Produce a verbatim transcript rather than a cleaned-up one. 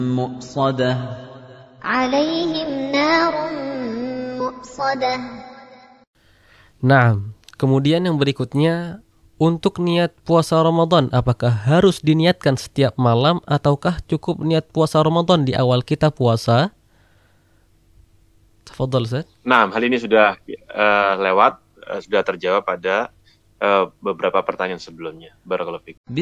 مؤصدة عليهم نار مؤصدة. Nah, kemudian yang berikutnya, untuk niat puasa Ramadan, apakah harus diniatkan setiap malam ataukah cukup niat puasa Ramadan di awal kita puasa? Tafadhal, Ustaz. Nah, hal ini sudah uh, lewat, uh, sudah terjawab pada uh, beberapa pertanyaan sebelumnya. Barakallahu fiik.